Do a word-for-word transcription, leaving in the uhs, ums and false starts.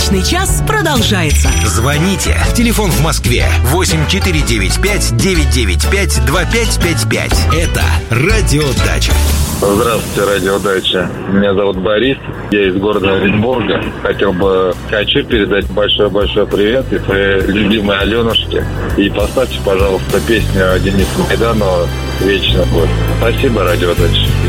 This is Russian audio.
Личный час продолжается. Звоните. Телефон в Москве восемь четыре девять пять девять девять пять два пять пять пять. Это Радио Дача. Здравствуйте, Радио Дача. Меня зовут Борис. Я из города Оренбурга. Хотел бы хочу передать большой-большой привет и своей любимой Аленушке. И поставьте, пожалуйста, песню Дениса Майданова «Вечно год». Спасибо, Радио Дача.